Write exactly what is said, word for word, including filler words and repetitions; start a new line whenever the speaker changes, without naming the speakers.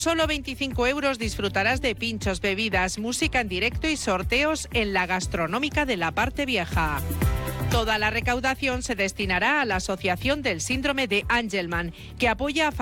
Solo veinticinco euros disfrutarás de pinchos, bebidas, música en directo y sorteos en la gastronómica de la Parte Vieja. Toda la recaudación se destinará a la Asociación del Síndrome de Angelman, que apoya a